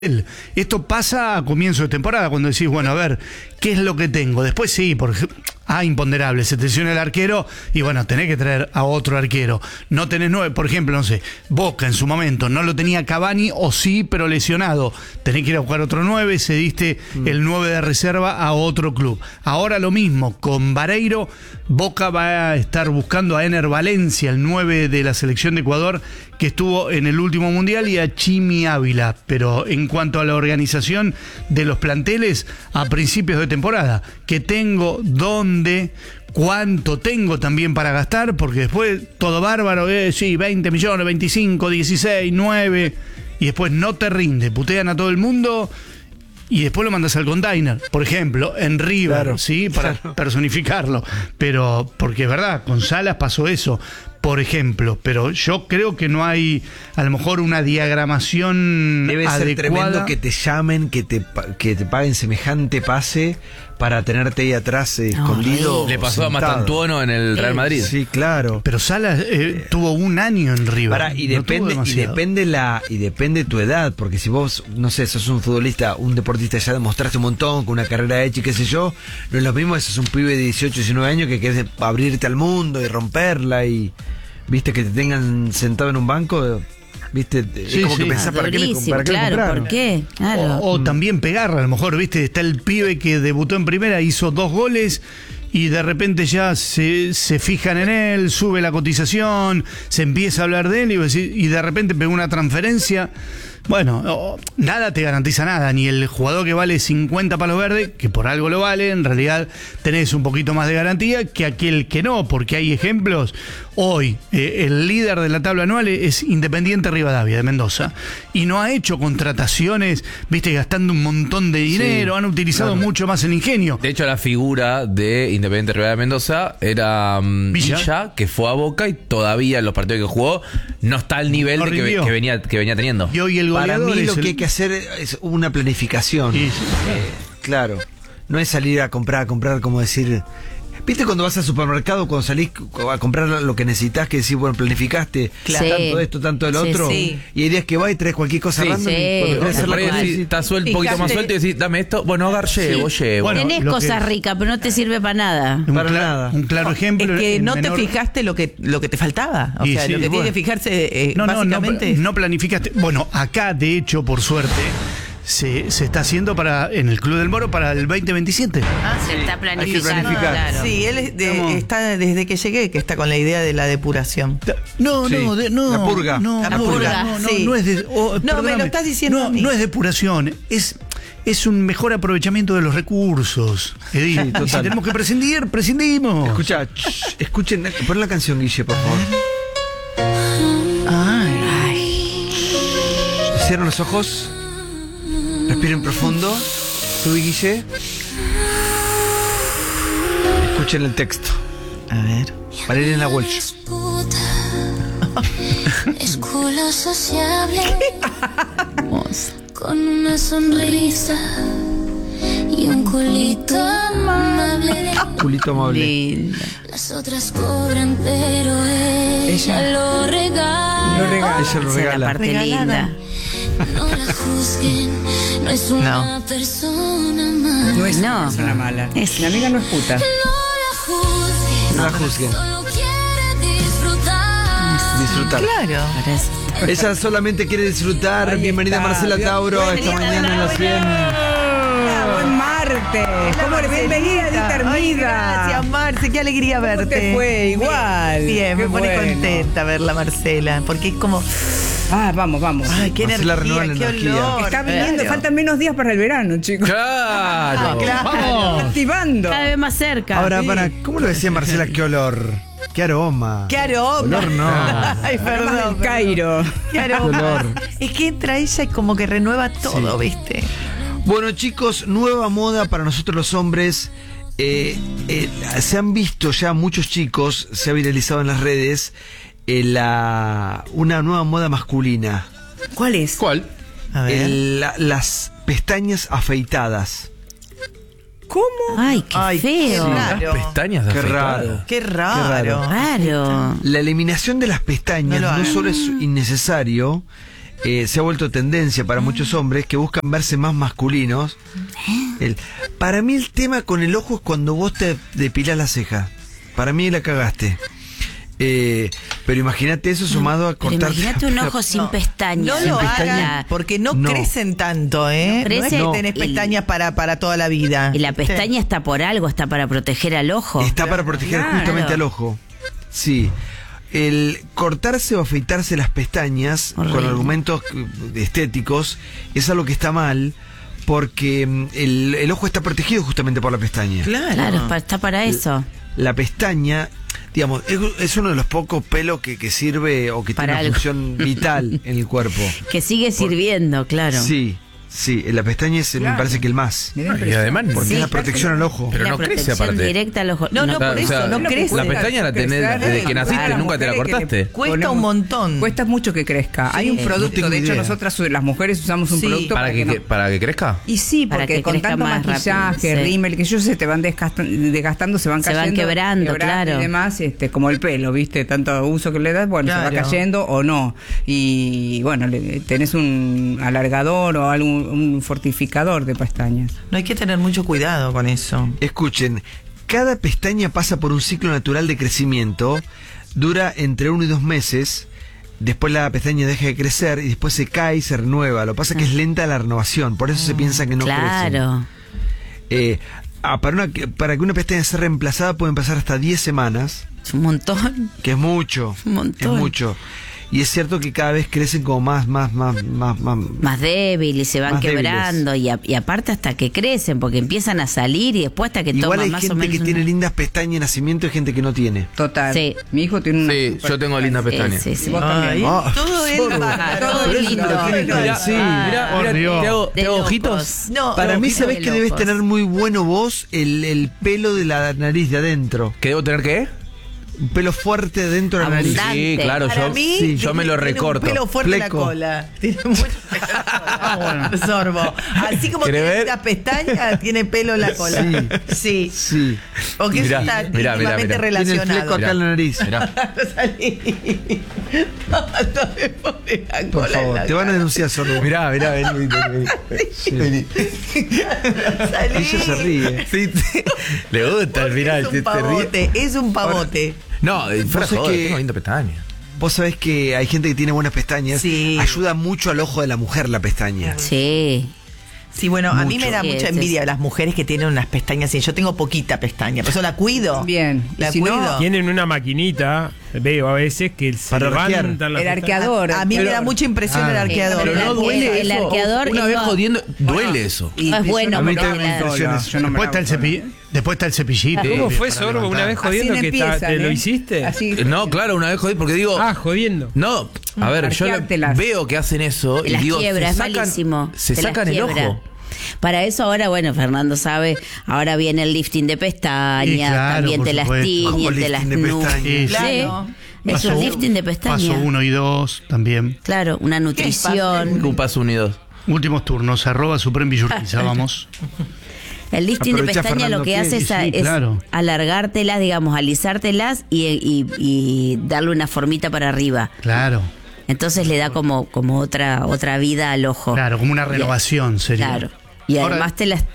Esto pasa a comienzo de temporada, cuando decís, bueno, a ver, ¿qué es lo que tengo? Después sí, imponderables, se te lesiona el arquero y bueno, tenés que traer a otro arquero. No tenés 9, por ejemplo, no sé, Boca en su momento no lo tenía Cavani, o sí, pero lesionado. Tenés que ir a buscar otro 9, cediste el 9 de reserva a otro club. Ahora lo mismo, con Vareiro, Boca va a estar buscando a Ener Valencia, el 9 de la selección de Ecuador, que estuvo en el último mundial, y a Chimi Ávila. Pero en cuanto a la organización de los planteles a principios de temporada, ¿qué tengo? ¿Dónde? ¿Cuánto tengo también para gastar? Porque después todo bárbaro, sí, 20 millones, 25, 16, 9, y después no te rinde, putean a todo el mundo y después lo mandas al container, por ejemplo, en River, claro, ¿sí? Para personificarlo. Pero, porque es verdad, con Salas pasó eso, por ejemplo, pero yo creo que no hay a lo mejor una diagramación debe adecuada. Ser tremendo que te llamen, que te paguen semejante pase para tenerte ahí atrás escondido. Le pasó sentado a Mastantuono en el Real Madrid. Sí, claro. Pero Salas tuvo un año en River. Y depende tu edad, porque si vos, no sé, sos un futbolista, un deportista, ya demostraste un montón, con una carrera hecha y qué sé yo, no es lo mismo, sos un pibe de 18, 19 años que querés abrirte al mundo y romperla y... ¿Viste? Que te tengan sentado en un banco, ¿viste? Sí, es como que pensás, ¿para qué me claro, ¿por qué? Claro. O también pegar, a lo mejor, ¿viste? Está el pibe que debutó en primera, hizo 2 goles y de repente ya se fijan en él, sube la cotización, se empieza a hablar de él y de repente pegó una transferencia. Bueno, nada te garantiza nada, ni el jugador que vale 50 palos verdes, que por algo lo vale, en realidad tenés un poquito más de garantía que aquel que no, porque hay ejemplos. Hoy, el líder de la tabla anual es Independiente Rivadavia de Mendoza, y no ha hecho contrataciones, viste, gastando un montón de dinero, han utilizado mucho más el ingenio. De hecho, la figura de Independiente Rivadavia de Mendoza era Villa, que fue a Boca y todavía en los partidos que jugó no está al nivel que venía teniendo. Y hoy el para mí lo que hay que hacer es una planificación. Sí. Claro, no es salir a comprar como decir... ¿Viste cuando vas al supermercado, cuando salís a comprar lo que necesitas, que decís, bueno, planificaste tanto de esto, tanto del otro? Sí. Y hay días que vas y traes cualquier cosa random. Estás un poquito más suelto y decís, dame esto. Bueno, agar llevo. Bueno, tenés cosas ricas, pero no te sirve para nada. Un claro ejemplo. Es que no te fijaste lo que te faltaba. O sea, lo que tiene que fijarse básicamente. No planificaste. Bueno, acá, de hecho, por suerte... Se está haciendo en el Club del Moro para el 2027. Se está planificando. Claro. Sí, él está desde que llegué, que está con la idea de la depuración. No. La purga. La purga. No es de... me lo estás diciendo a mí. No es depuración, es un mejor aprovechamiento de los recursos. Edith, si tenemos que prescindir, prescindimos. Escuchen, pon la canción, Guille, por favor. Cierren los ojos. Respiren profundo. Tú y Guille. Escuchen el texto. A ver. Marilena Walsh. Escuela sociable. Con una sonrisa y un culito amable. Culito amable. Las otras cobran, pero ella lo regala. Ella lo regala. La parte linda. No la juzguen, no es una persona mala. No es una persona mala. Mi amiga no es puta. No la juzguen. Solo quiere disfrutar. Claro. Ella solamente quiere disfrutar. Ahí bienvenida está. Marcela Tauro esta mañana en Los 100. Buen martes. ¿Cómo eres? Bienvenida, Edith Hermida. Gracias, Marce. Qué alegría verte. ¿Cómo te fue? Igual. Bien, Qué me pone bueno. contenta verla, Marcela, porque es como... Vamos. Ay, qué Marcela energía, renueva la qué energía. olor. Está viniendo, faltan menos días para el verano, chicos. ¡Claro! Vamos. Activando. Cada vez más cerca. Ahora, ¿cómo lo decía Marcela? ¿Qué olor? ¿Qué aroma? ¡Qué aroma! Olor no. Ay, perdón. Cairo. ¡Qué aroma! Olor. Es que entra ella y como que renueva todo, ¿viste? Bueno, chicos, nueva moda para nosotros los hombres. Se han visto ya muchos chicos, se ha viralizado en las redes, una nueva moda masculina. ¿Cuál es? ¿Cuál? A ver. Las pestañas afeitadas. ¿Cómo? Ay, qué feo. qué Las raro. pestañas de Qué afeitada. raro. Qué raro. Raro. La eliminación de las pestañas No lo no hagan. solo es innecesario, se ha vuelto tendencia para muchos hombres que buscan verse más masculinos. Para mí el tema con el ojo es cuando vos te depilás la ceja. Para mí la cagaste. Pero imagínate eso sumado a cortar. Imagínate un ojo sin pestañas. No lo hagan porque no crecen tanto, ¿eh? No es que tenés pestañas para toda la vida. Y la pestaña está por algo, está para proteger al ojo. Está para proteger justamente al ojo. Sí. El cortarse o afeitarse las pestañas con argumentos estéticos es algo que está mal, porque el ojo está protegido justamente por la pestaña. Claro, está para eso. La pestaña, digamos, es uno de los pocos pelos que sirve o que tiene una función vital en el cuerpo. Que sigue sirviendo, claro. Sí, la pestaña es, me parece que el más. Y además, porque es la protección al ojo. Pero no crece aparte. Directa al ojo. No, por eso, no crece. La pestaña la tenés desde que naciste, nunca te la cortaste. Cuesta un montón. Cuesta mucho que crezca. Hay un producto, de hecho, nosotras las mujeres usamos un producto para que crezca. Y sí, porque con tanto maquillaje, rímel, que ellos se te van desgastando, se van cayendo, quebrando, claro. Y demás, como el pelo, ¿viste? Tanto uso que le das, bueno, se va cayendo o no. Y bueno, tenés un alargador o un fortificador de pestañas. No hay que tener mucho cuidado con eso. Escuchen, cada pestaña pasa por un ciclo natural de crecimiento, dura entre 1 y 2 meses, después la pestaña deja de crecer y después se cae y se renueva. Lo que pasa es que es lenta la renovación, por eso se piensa que no claro. crecen. Para que una pestaña sea reemplazada pueden pasar hasta 10 semanas. Es un montón. Que es mucho. Un montón. Es mucho. Y es cierto que cada vez crecen como más débil y se van más quebrando y aparte hasta que crecen porque empiezan a salir y después hasta que igual toman hay más o gente menos que tiene lindas pestañas de nacimiento y gente que no tiene. Total. Sí. Mi hijo tiene una. Sí, yo tengo lindas pestañas. Sí. Vos también. Todo él todo lindo. Mira, ¿te hago ojitos? No, para mí, ¿sabés que debes locos. tener muy bueno vos el pelo de la nariz de adentro? ¿Qué debo tener qué? Un pelo fuerte dentro de la nariz. Abundante. Sí, claro, yo me lo recorto. Tiene un pelo fuerte en la Fleco. cola. Tiene mucho pelo en la cola. Sorbo. Así como tiene las pestañas, tiene pelo en la cola. Sí. Porque eso está íntimamente Tiene el relacionado. fleco acá en la nariz. Salí. No me pone la Por cola en favor, la te van a cara. denunciar, Sorbo. Mirá, vení. Salí. Ella se ríe. Sí, le gusta al final. Es un pavote, es un pavote. No, fuera Vos joder, que- tengo linda pestaña. Vos sabés que hay gente que tiene buenas pestañas. Sí. Ayuda mucho al ojo de la mujer la pestaña. Sí. Sí, bueno, a mí me da Sí, mucha sí, envidia sí. las mujeres que tienen unas pestañas. Yo tengo poquita pestaña, por eso la cuido. Bien. La Y si no, cuido. Tienen una maquinita, veo a veces, que se Para arquear. levantan las el arqueador. A mí me da mucha impresión el arqueador. Pero no duele el eso. arqueador Una es vez no- jodiendo, duele eso. No es bueno a mí porque también me la- impresiona eso. Yo no me Después la está el hago. después está el cepillito. ¿Cómo obvio, fue, para Sorbo? Una levantar. vez jodiendo Así que empiezan, te lo ¿eh? hiciste. Así. No, claro, una vez jodí porque digo. Jodiendo. No, a ver, yo Arqueártelas. veo que hacen eso y las digo, quiebra, es malísimo. se Te las sacan el quiebra. ojo. Para eso ahora, bueno, Fernando sabe, ahora viene el lifting de pestañas, Sí, claro, también por te las supuesto. tiñen, ¿Cómo te las lifting de nubes. pestañas? Sí, Claro. Es Paso un lifting de Paso pestañas. 1 y 2 también. Claro, una nutrición. Un paso unidos. Últimos turnos, @Suprem Villurquiza, vamos. El lifting de Aprovecha, pestaña lo Fernando, que ¿qué? hace Sí, es claro. alargártelas, digamos, alisártelas y darle una formita para arriba. Claro, Entonces le da como otra vida al ojo. claro, como una renovación sería. Claro. Y Ahora- además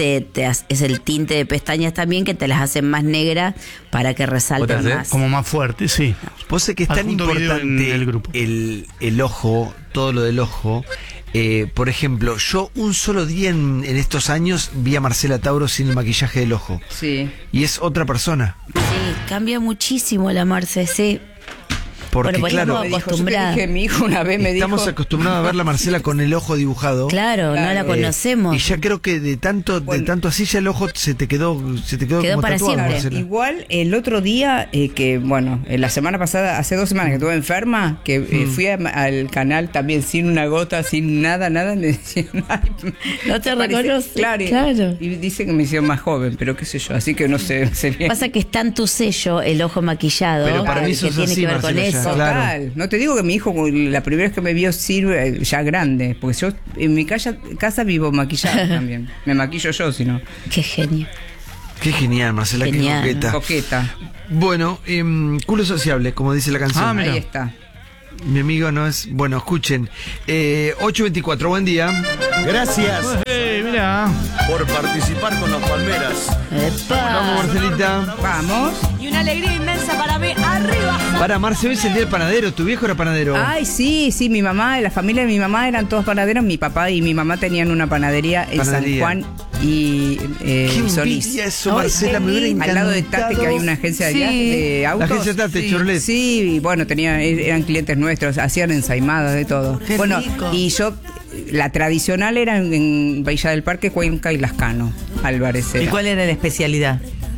es el tinte de pestañas también que te las hacen más negras para que resalten ¿Otra vez? más. Como más fuerte, sí. Vos sé que es tan Adjunto video importante en el grupo. el ojo, todo lo del ojo. Por ejemplo, yo un solo día en estos años vi a Marcela Tauro sin el maquillaje del ojo. Sí. Y es otra persona. Sí, cambia muchísimo la Marce, sí. Porque Bueno, pues claro, estamos acostumbrada. Yo te dije, mi hijo una vez me estamos dijo. acostumbrados a ver la Marcela con el ojo dibujado. Claro, no la Claro. conocemos. Y ya creo que de tanto así ya el ojo se te quedó Quedó como para tatuado, siempre. Marcela. Igual el otro día, que bueno, la semana pasada, hace 2 semanas que estuve enferma, que fui al canal también sin una gota, sin nada, me decían, "Ay, No te parece-". reconoce. Claro, Claro. y dicen que me hicieron más joven, pero qué sé yo, así que no sé, sería Pasa que está en tu sello el ojo maquillado, Pero para mí que eso es tiene así, que ver con Marcela, ya. eso. Claro. total. No te digo que mi hijo, la primera vez que me vio sirve ya grande, porque yo en mi casa vivo maquillada también. Me maquillo yo, si no. Qué genio. Qué genial, Marcela, Genial. qué coqueta. Coqueta. Bueno, culo sociable, como dice la canción. Ah, mira. Ahí está. Mi amigo no es... Bueno, escuchen. 8:24, buen día. Gracias Mira. por participar con los Palmeras. Vamos, Marcelita. Vamos. Y una alegría inmensa para mí. ¡Arriba! Para Marce, hoy es el día del panadero. ¿Tu viejo era panadero? Ay, sí, mi mamá, la familia de mi mamá eran todos panaderos. Mi papá y mi mamá tenían una panadería en San Juan y Qué Solís. envidia eso, Marcela, me hubiera encantado. Al lado de Tate, que hay una agencia allá de autos. La agencia Tate, Chevrolet. Sí, y bueno, eran clientes nuestros, hacían ensaimadas de todo. Qué bueno, rico. y yo, la tradicional era en Villa del Parque, Cuenca y Lascano, Álvarez. ¿Y cuál era la especialidad?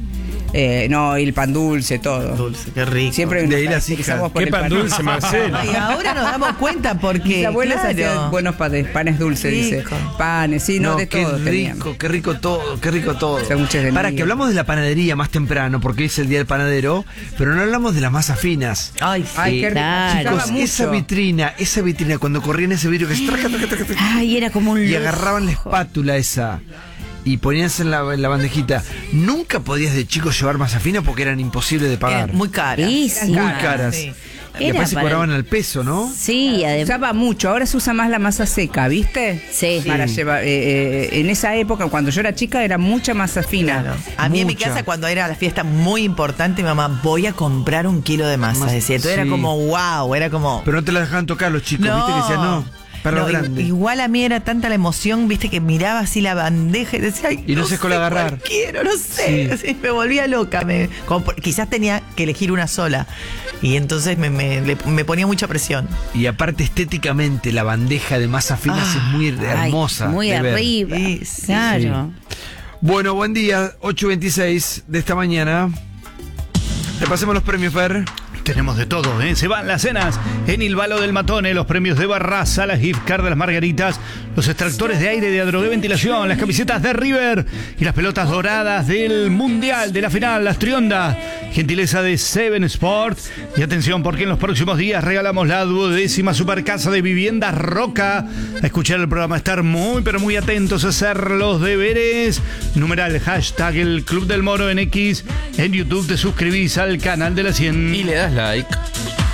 No, y el pan dulce, todo. Dulce, qué rico. Siempre De ahí nos las caracterizamos hijas. por Qué el pan dulce, Marcelo. Y ahora nos damos cuenta porque Mis abuelas hacían buenos panes dulces, dice. Rico. Panes, sí, no, de qué todo tenían. rico, qué rico todo, qué rico todo. Sándwiches de Para miga. que hablamos de la panadería más temprano, porque es el día del panadero, pero no hablamos de las masas finas. Ay, sí. Ay, qué rico. Claro. Usaba Chicos, mucho. esa vitrina, cuando corrían ese vidrio que se traca, Ay, era como un y lujo. agarraban la espátula esa y ponías en la bandejita. Nunca podías de chico llevar masa fina porque eran imposibles de pagar. Muy cara. Sí, sí. Muy caras. Sí. Y Era después se para- cobraban al peso, ¿no? Sí, Se además. usaba mucho, ahora se usa más la masa seca, ¿viste? Sí. Para llevar, en esa época, cuando yo era chica, era mucha masa fina. Claro. A mí en mi Mucha. casa, cuando era la fiesta muy importante, mi mamá, voy a comprar 1 kilo de masa. Decía, entonces Sí. era como, wow, era como... Pero no te la dejaban tocar los chicos, ¿viste? Que decían, no, para lo No, grande. igual a mí era tanta la emoción, viste, que miraba así la bandeja y decía, ay, Y no sé cuál agarrar. cuál quiero, no sé. Así, me volvía loca. Quizás tenía que elegir una sola. Y entonces me ponía mucha presión. Y aparte estéticamente la bandeja de masa fina es muy Ay, hermosa. muy de ver. arriba. Sí, sí. Claro. Bueno, buen día, 8:26 de esta mañana. Repasemos los premios, Fer. Tenemos de todo, ¿eh? Se van las cenas en el Balo del Matone, los premios de Barraza, las gift card de las Margaritas, los extractores de aire de Adrogué Ventilación, las camisetas de River y las pelotas doradas del Mundial, de la final, las Triondas, gentileza de Seven Sport. Y atención, porque en los próximos días regalamos la 12ª Supercasa de Viviendas Roca. A escuchar el programa, estar muy, pero muy atentos a hacer los deberes. Numeral hashtag el Club del Moro en X. En YouTube te suscribís al canal de la 100. Y le das like.